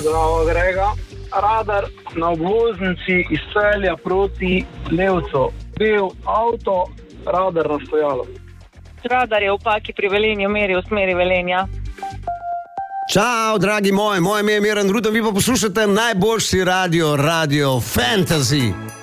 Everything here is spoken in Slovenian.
Zdravo, Grega. Radar na obvoznici iz Celja proti Levcu. Bil avto, radar na stojalo. Radar je v Paki pri Velenju meril v smeri Velenja. Čau, dragi moji, moje ime je Miran Rudan, vi pa poslušate najboljši radio, Radio Fantasy.